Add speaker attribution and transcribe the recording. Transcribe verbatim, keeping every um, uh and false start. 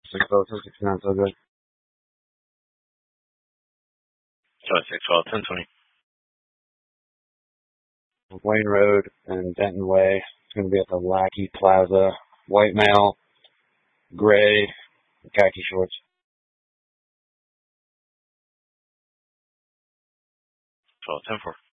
Speaker 1: six twelve, ten sixty-nine, so good.
Speaker 2: Sorry, six twelve, ten twenty.
Speaker 1: Wayne Road and Denton Way. It's going to be at the Lackey Plaza. White male, gray, khaki shorts.
Speaker 2: twelve, ten four.